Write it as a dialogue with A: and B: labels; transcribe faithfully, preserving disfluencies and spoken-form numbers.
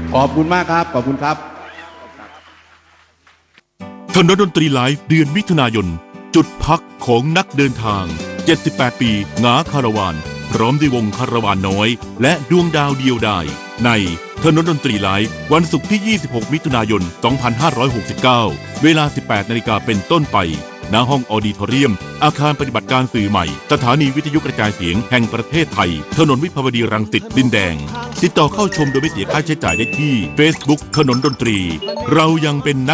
A: ขอบคุณมากครับขอบคุณครับ
B: ถนนดนตรีไลฟ์เดือนมิถุนายนจุดพักของนักเดินทางเจ็ดสิบแปดปีงาคาราวานพร้อมด้วยวงคาราวานน้อยและดวงดาวเดียวดายในถนนดนตรีไลฟ์วันศุกร์ที่ยี่สิบหกมิถุนายนสองพันห้าร้อยหกสิบเก้าเวลาสิบแปดนาฬิกาเป็นต้นไปณห้องออดิทอเรียมอาคารปฏิบัติการสื่อใหม่สถานีวิทยุกระจายเสียงแห่งประเทศไทยถนนวิภาวดีรังสิตดินแดงติดต่อเข้าชมโดยไม่เสียค่าใช้จ่ายได้ที่ Facebook ถนนดนตรีเรายังเป็น